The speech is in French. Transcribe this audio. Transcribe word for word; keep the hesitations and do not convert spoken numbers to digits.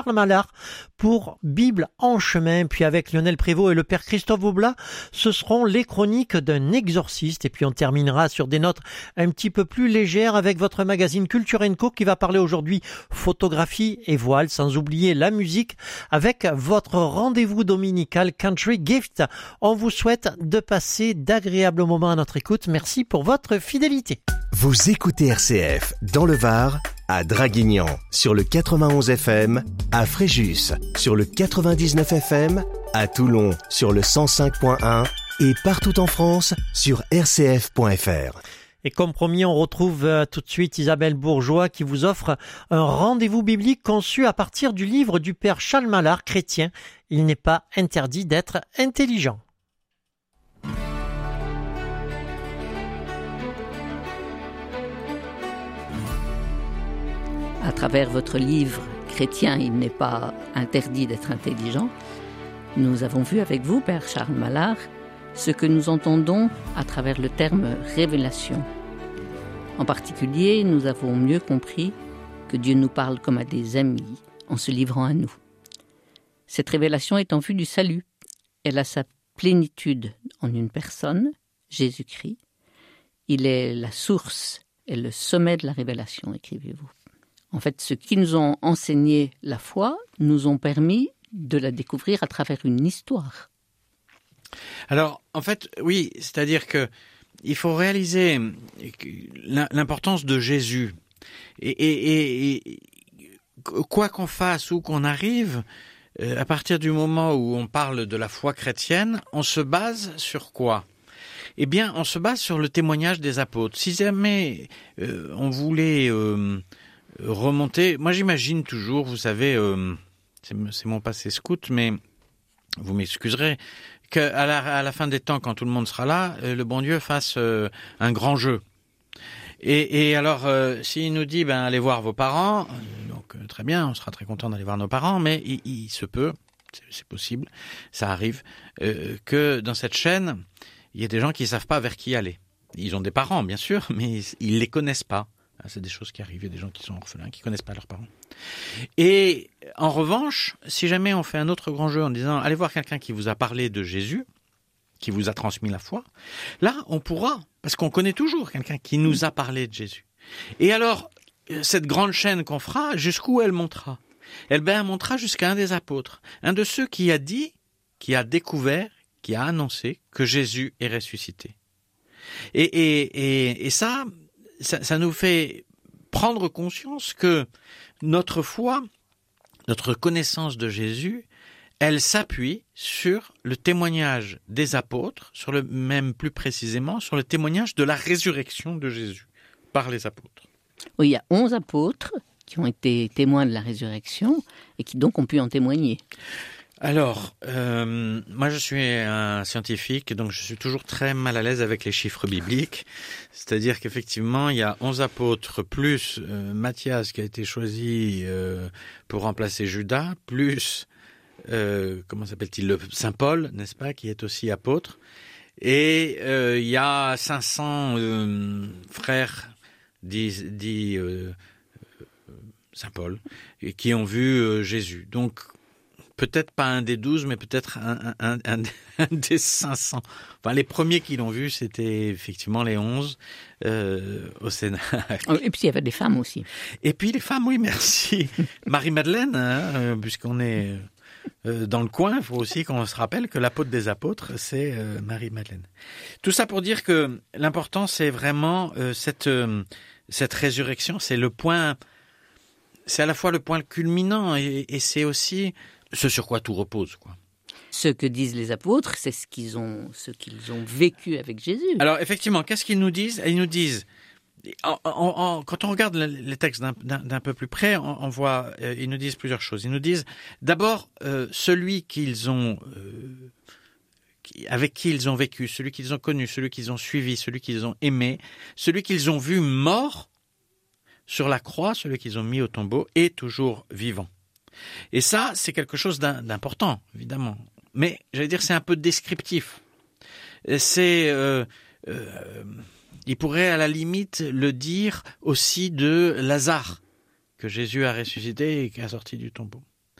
Mallard pour Bible en chemin. Puis avec Lionel Prévost et le père Christophe Aublat, ce seront les chroniques d'un exorciste. Et puis on terminera sur des notes un petit peu plus légères avec votre magazine Culture and Co qui va parler aujourd'hui photographie et voile, sans oublier la musique avec votre rendez-vous dominical Country Gift. On vous souhaite de passer d'agréables moments à notre écoute. Merci pour votre fidélité. Vous écoutez R C F dans le Var, à Draguignan sur le quatre-vingt-onze F M, à Fréjus sur le quatre-vingt-dix-neuf F M, à Toulon sur le cent cinq point un et partout en France sur r c f point f r. Et comme promis, on retrouve euh, tout de suite Isabelle Bourgeois qui vous offre un rendez-vous biblique conçu à partir du livre du père Charles Mallard, chrétien. Il n'est pas interdit d'être intelligent. À travers votre livre « Chrétien, il n'est pas interdit d'être intelligent », nous avons vu avec vous, père Charles Mallard, ce que nous entendons à travers le terme « révélation ». En particulier, nous avons mieux compris que Dieu nous parle comme à des amis en se livrant à nous. Cette révélation est en vue du salut. Elle a sa plénitude en une personne, Jésus-Christ. Il est la source et le sommet de la révélation, écrivez-vous. En fait, ceux qui nous ont enseigné la foi nous ont permis de la découvrir à travers une histoire. Alors, en fait, oui, c'est-à-dire que il faut réaliser l'importance de Jésus. Et, et, et, et quoi qu'on fasse, où qu'on arrive, à partir du moment où on parle de la foi chrétienne, on se base sur quoi ? Eh bien, on se base sur le témoignage des apôtres. Si jamais euh, on voulait... Euh, remonter, moi j'imagine toujours, vous savez, euh, c'est, c'est mon passé scout, mais vous m'excuserez, qu'à la, à la fin des temps, quand tout le monde sera là, euh, le bon Dieu fasse euh, un grand jeu. Et, et alors, euh, s'il nous dit, ben allez voir vos parents, euh, donc euh, très bien, on sera très content d'aller voir nos parents, mais il, il se peut, c'est, c'est possible, ça arrive, euh, que dans cette chaîne, il y ait des gens qui ne savent pas vers qui aller. Ils ont des parents, bien sûr, mais ils ne les connaissent pas. C'est des choses qui arrivent, il y a des gens qui sont orphelins, qui ne connaissent pas leurs parents. Et en revanche, si jamais on fait un autre grand jeu en disant « Allez voir quelqu'un qui vous a parlé de Jésus, qui vous a transmis la foi », là, on pourra, parce qu'on connaît toujours quelqu'un qui nous a parlé de Jésus. Et alors, cette grande chaîne qu'on fera, jusqu'où elle montera ? Elle, ben, elle montera jusqu'à un des apôtres, un de ceux qui a dit, qui a découvert, qui a annoncé que Jésus est ressuscité. Et, et, et, et ça... Ça, ça nous fait prendre conscience que notre foi, notre connaissance de Jésus, elle s'appuie sur le témoignage des apôtres, sur le même plus précisément, sur le témoignage de la résurrection de Jésus par les apôtres. Oui, il y a onze apôtres qui ont été témoins de la résurrection et qui donc ont pu en témoigner. Alors, euh, moi je suis un scientifique, donc je suis toujours très mal à l'aise avec les chiffres bibliques. C'est-à-dire qu'effectivement, il y a onze apôtres, plus euh, Matthias qui a été choisi euh, pour remplacer Judas, plus, euh, comment s'appelle-t-il, le Saint Paul, n'est-ce pas, qui est aussi apôtre. Et euh, il y a cinq cents euh, frères, dit, dit euh, Saint Paul, qui ont vu euh, Jésus. Donc, peut-être pas un des douze, mais peut-être un, un, un, un des cinq cents. Enfin, les premiers qui l'ont vu, c'était effectivement les onze euh, au Sénat. Et puis, il y avait des femmes aussi. Et puis, les femmes, oui, merci. Marie-Madeleine, hein, puisqu'on est euh, dans le coin, il faut aussi qu'on se rappelle que l'apôtre des apôtres, c'est euh, Marie-Madeleine. Tout ça pour dire que l'important, c'est vraiment euh, cette, euh, cette résurrection, c'est le point... C'est à la fois le point culminant et, et c'est aussi... ce sur quoi tout repose, quoi. Ce que disent les apôtres, c'est ce qu'ils ont, ce qu'ils ont vécu avec Jésus. Alors, effectivement, qu'est-ce qu'ils nous disent ? Ils nous disent, en, en, en, quand on regarde les textes d'un, d'un, d'un peu plus près, on, on voit, euh, ils nous disent plusieurs choses. Ils nous disent, d'abord, euh, celui qu'ils ont, euh, qui, avec qui ils ont vécu, celui qu'ils ont connu, celui qu'ils ont suivi, celui qu'ils ont aimé, celui qu'ils ont vu mort sur la croix, celui qu'ils ont mis au tombeau, est toujours vivant. Et ça, c'est quelque chose d'important, évidemment. Mais, j'allais dire, c'est un peu descriptif. C'est... Euh, euh, il pourrait, à la limite, le dire aussi de Lazare, que Jésus a ressuscité et qui a sorti du tombeau.